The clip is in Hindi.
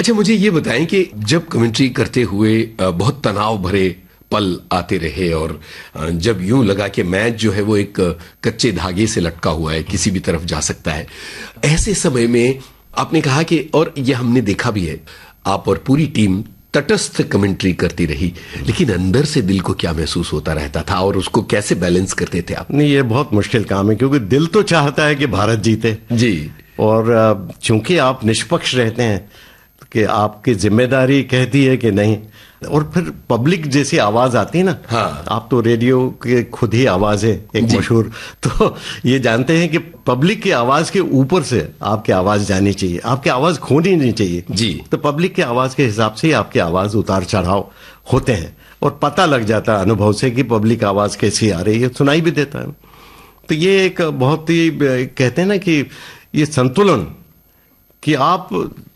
अच्छा, मुझे ये बताएं कि जब कमेंट्री करते हुए बहुत तनाव भरे पल आते रहे और जब यूं लगा कि मैच जो है वो एक कच्चे धागे से लटका हुआ है, किसी भी तरफ जा सकता है, ऐसे समय में आपने कहा कि, और ये हमने देखा भी है, आप और पूरी टीम तटस्थ कमेंट्री करती रही, लेकिन अंदर से दिल को क्या महसूस होता रहता था और उसको कैसे बैलेंस करते थे आप? नहीं, ये बहुत मुश्किल काम है, क्योंकि दिल तो चाहता है कि भारत जीते जी, और चूंकि आप निष्पक्ष रहते हैं कि आपकी जिम्मेदारी कहती है कि नहीं, और फिर पब्लिक जैसी आवाज आती है ना। हाँ। आप तो रेडियो के खुद ही आवाज है एक मशहूर, तो ये जानते हैं कि पब्लिक की आवाज के ऊपर से आपकी आवाज जानी चाहिए, आपकी आवाज खोनी नहीं चाहिए जी। तो पब्लिक की आवाज के हिसाब से ही आपकी आवाज उतार चढ़ाव होते हैं और पता लग जाता है अनुभव से कि पब्लिक आवाज कैसी आ रही है, सुनाई भी देता है। तो ये एक बहुत ही, कहते हैं ना कि ये संतुलन, कि आप